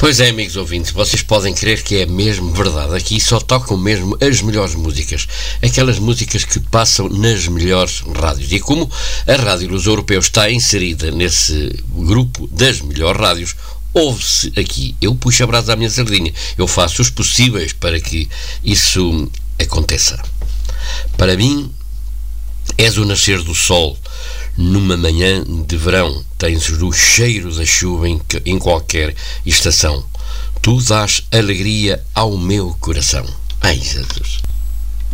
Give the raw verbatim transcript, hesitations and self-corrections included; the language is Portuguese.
Pois é, amigos ouvintes, vocês podem crer que é mesmo verdade. Aqui só tocam mesmo as melhores músicas. Aquelas músicas que passam nas melhores rádios. E como a Rádio Luz Europeu está inserida nesse grupo das melhores rádios, ouve-se aqui. Eu puxo a brasa à minha sardinha. Eu faço os possíveis para que isso aconteça. Para mim, és o nascer do sol. Numa manhã de verão, tens o cheiro da chuva em, em qualquer estação. Tu dás alegria ao meu coração. Ai, Jesus!